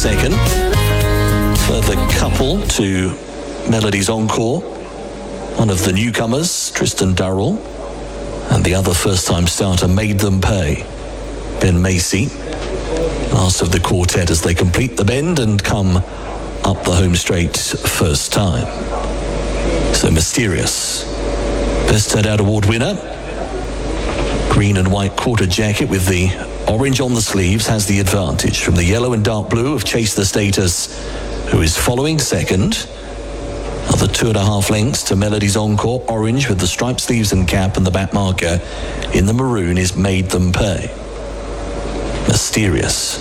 second. Further couple to Melody's Encore. One of the newcomers, Tristan Durrell, and the other first-time starter, Made Them Pay, Ben Macy. Last of the quartet as they complete the bend and come up the home straight first time. So Mysterious, Best Turned Out Award winner. Green and white quarter jacket with the orange on the sleeves has the advantage from the yellow and dark blue of Chase the Status, who is following second. Another 2.5 lengths to Melody's Encore. Orange with the striped sleeves and cap, and the back marker in the maroon is Made Them Pay. Mysterious.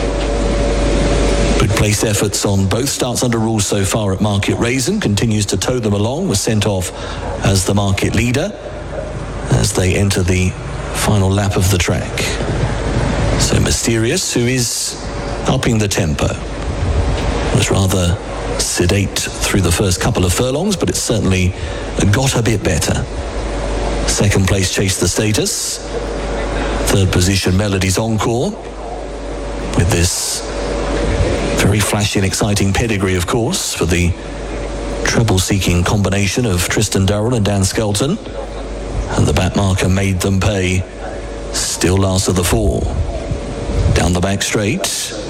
Good place efforts on both starts under rules so far at Market Raisin. Continues to tow them along. Was sent off as the market leader as they enter the final lap of the track. So Mysterious, who is upping the tempo, was rather sedate through the first couple of furlongs, but it's certainly got a bit better. Second place, Chase the Status. Third position, Melody's Encore, with this very flashy and exciting pedigree, of course, for the treble-seeking combination of Tristan Durrell and Dan Skelton. And the back marker, Made Them Pay, still last of the four. Down the back straight,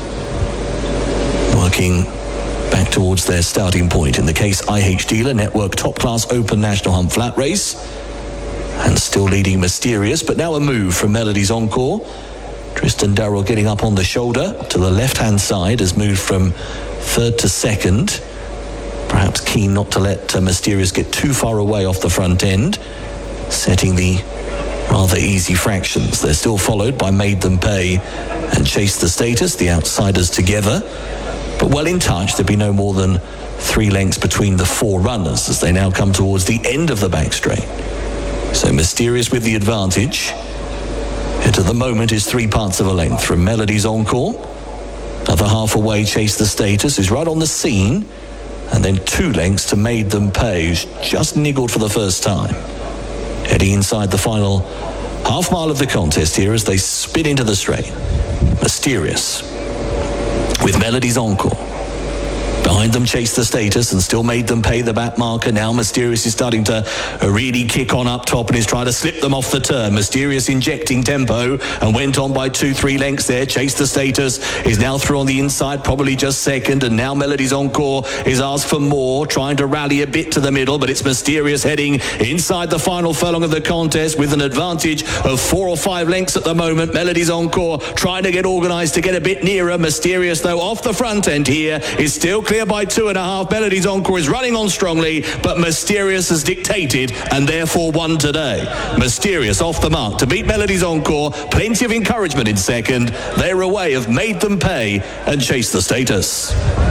working back towards their starting point. In the case, IH Dealer, Network Top Class Open National Hunt Flat Race. And still leading Mysterious, but now a move from Melody's Encore. Tristan Durrell getting up on the shoulder to the left-hand side, has moved from third to second. Perhaps keen not to let Mysterious get too far away off the front end, setting the rather easy fractions. They're still followed by Made Them Pay and Chase the Status, the outsiders together. But well in touch, there'd be no more than 3 lengths between the 4 runners as they now come towards the end of the back straight. So Mysterious with the advantage. It at the moment is 3 parts of a length from Melody's Encore. Another half away, Chase the Status, who's right on the scene. And then 2 lengths to Made Them Pay, who's just niggled for the first time. Heading inside the final half mile of the contest here as they spin into the straight. Mysterious with Melody's Encore. Behind them, Chase the Status, and still Made Them Pay, the back marker. Now Mysterious is starting to really kick on up top and is trying to slip them off the turn. Mysterious injecting tempo and went on by 2-3 lengths there. Chase the Status is now through on the inside, probably just second, and now Melody's Encore is asked for more, trying to rally a bit to the middle, but it's Mysterious heading inside the final furlong of the contest with an advantage of 4 or 5 lengths at the moment. Melody's Encore trying to get organised to get a bit nearer. Mysterious, though, off the front end here is still clear by 2.5. Melody's Encore is running on strongly, but Mysterious has dictated and therefore won today. Mysterious off the mark to beat Melody's Encore. Plenty of encouragement in second. They're away of Made Them Pay and Chase the Status.